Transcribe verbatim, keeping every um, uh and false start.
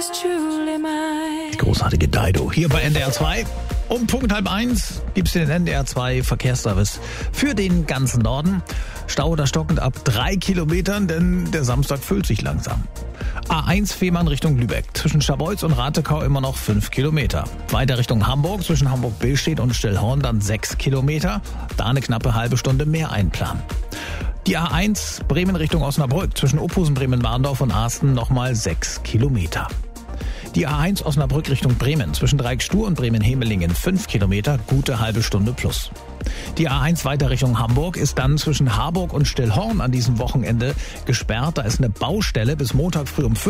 Die großartige Dido hier bei N D R zwei. Um Punkt halb eins gibt's den N D R zwei Verkehrsservice für den ganzen Norden. Stau oder stockend ab drei Kilometern, denn der Samstag füllt sich langsam. A eins Fehmarn Richtung Lübeck. Zwischen Scharbeutz und Ratekau immer noch fünf Kilometer. Weiter Richtung Hamburg, zwischen Hamburg-Billstedt und Stillhorn dann sechs Kilometer. Da eine knappe halbe Stunde mehr einplanen. Die A eins Bremen Richtung Osnabrück. Zwischen Ophusen, Bremen-Warndorf und Arsten nochmal sechs Kilometer. Die A eins Osnabrück Richtung Bremen. Zwischen Dreiecksstuhr und Bremen-Hemelingen fünf Kilometer, gute halbe Stunde plus. Die A eins weiter Richtung Hamburg ist dann zwischen Harburg und Stillhorn an diesem Wochenende gesperrt. Da ist eine Baustelle bis Montag früh um fünf.